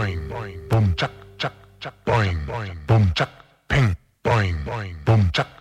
boing, boing, boom, chuck, chuck, chuck, boing, boing, boom, chuck, ping, boing, boing, boom, chuck.